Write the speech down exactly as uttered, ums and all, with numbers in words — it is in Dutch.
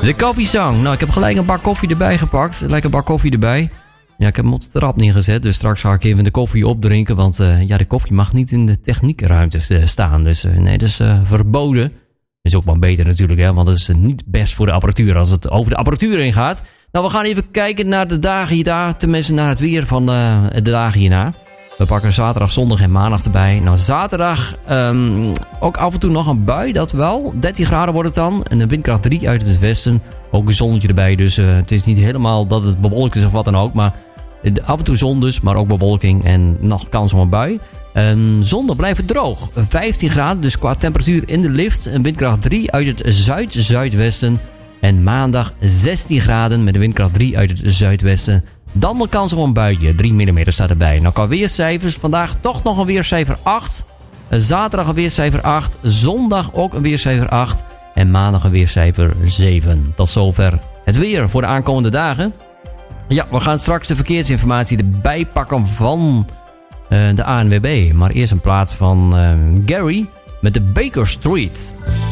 De koffiezang. Nou, ik heb gelijk een bak koffie erbij gepakt. Lekker bak koffie erbij. Ja, ik heb hem op de trap neergezet. Dus straks ga ik even de koffie opdrinken. Want uh, ja, de koffie mag niet in de techniekruimtes uh, staan. Dus uh, nee, dat is uh, verboden. Is ook wel beter natuurlijk, hè. Want het is uh, niet best voor de apparatuur als het over de apparatuur heen gaat. Nou, we gaan even kijken naar de dagen hierna. Tenminste, naar het weer van uh, de dagen hierna. We pakken zaterdag, zondag en maandag erbij. Nou, zaterdag um, ook af en toe nog een bui, dat wel. dertien graden wordt het dan. En een windkracht drie uit het westen. Ook een zonnetje erbij, dus uh, het is niet helemaal dat het bewolkt is of wat dan ook. Maar af en toe zon dus, maar ook bewolking en nog kans op een bui. Um, zondag blijft het droog. vijftien graden, dus qua temperatuur in de lift. Een windkracht drie uit het zuid-zuidwesten. En maandag zestien graden met een windkracht drie uit het zuidwesten. Dan wel kans op een buitje. drie millimeter staat erbij. Nou, qua weercijfers. Vandaag toch nog een weercijfer acht. Zaterdag een weercijfer acht. Zondag ook een weercijfer acht. En maandag een weercijfer zeven. Tot zover het weer voor de aankomende dagen. Ja, we gaan straks de verkeersinformatie erbij pakken van uh, de A N W B. Maar eerst een plaat van uh, Gary met de Baker Street.